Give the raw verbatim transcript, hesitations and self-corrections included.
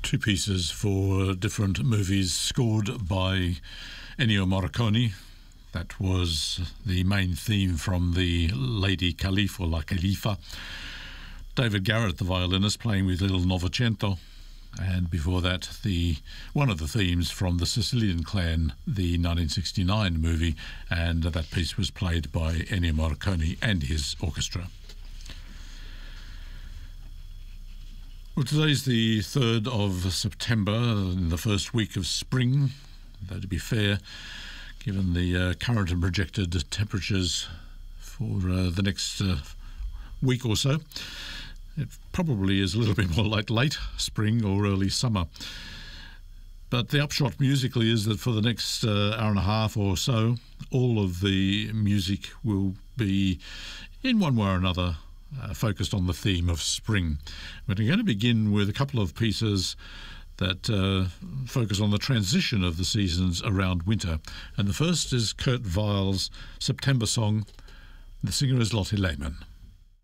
two pieces for different movies scored by Ennio Morricone. That was the main theme from the Lady Caliph or La Califa. David Garrett, the violinist, playing with Little Novecento. And before that, the one of the themes from the Sicilian Clan, the nineteen sixty-nine movie, and that piece was played by Ennio Morricone and his orchestra. Well, today's the third of September, in the first week of spring. Though to be fair, given the uh, current and projected temperatures for uh, the next uh, week or so, it probably is a little bit more like late spring or early summer. But the upshot musically is that for the next uh, hour and a half or so, all of the music will be, in one way or another, uh, focused on the theme of spring. But I'm going to begin with a couple of pieces that uh, focus on the transition of the seasons around winter. And the first is Kurt Weill's September song. The singer is Lotte Lehmann.